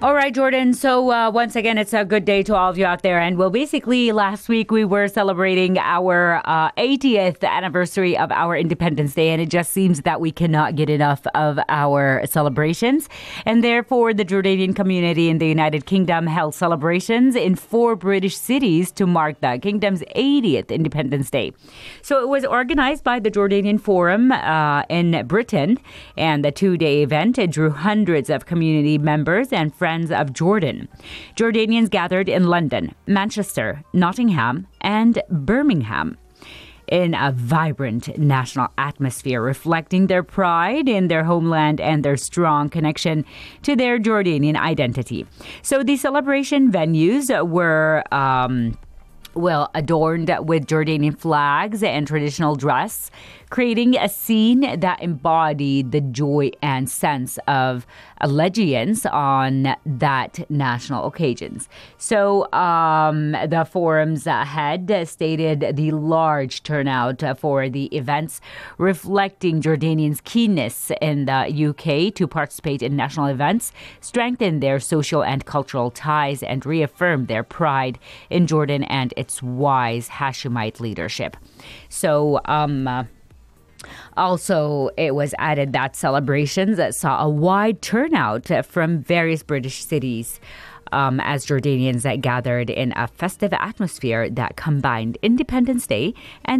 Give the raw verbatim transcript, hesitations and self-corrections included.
All right, Jordan. So uh, once again, it's a good day to all of you out there. And well, basically, last week we were celebrating our uh, eightieth anniversary of our Independence Day. And it just seems that we cannot get enough of our celebrations. And therefore, the Jordanian community in the United Kingdom held celebrations in four British cities to mark the kingdom's eightieth Independence Day. So it was organized by the Jordanian Forum uh, in Britain. And the two-day event it drew hundreds of community members and friends of Jordan. Jordanians gathered in London, Manchester, Nottingham, and Birmingham in a vibrant national atmosphere, reflecting their pride in their homeland and their strong connection to their Jordanian identity. So the celebration venues were um, well adorned with Jordanian flags and traditional dress, creating a scene that embodied the joy and sense of allegiance on that national occasions. So um, the forum's uh, head stated the large turnout for the events, reflecting Jordanians' keenness in the U K to participate in national events, strengthen their social and cultural ties, and reaffirm their pride in Jordan and its wise Hashemite leadership. So, um... Uh, Also, it was added that celebrations that saw a wide turnout from various British cities um, as Jordanians that gathered in a festive atmosphere that combined Independence Day and